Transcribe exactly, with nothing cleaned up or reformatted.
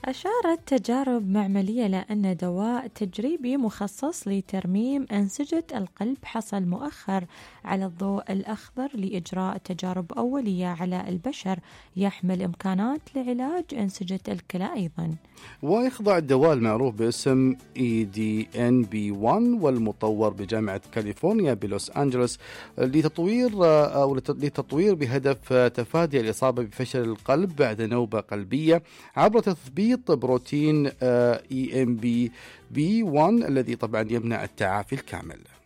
أشارت تجارب معملية لأن دواء تجريبي مخصص لترميم أنسجة القلب حصل مؤخر على الضوء الأخضر لإجراء تجارب أولية على البشر، يحمل إمكانات لعلاج أنسجة الكلى أيضا. ويخضع الدواء المعروف باسم إي دي إن بي واحد والمطور بجامعة كاليفورنيا بلوس أنجلوس لتطوير أو لتطوير بهدف تفادي الإصابة بفشل القلب بعد نوبة قلبية عبر تثبيط بروتين إي إم بي بي واحد الذي طبعا يمنع التعافي الكامل.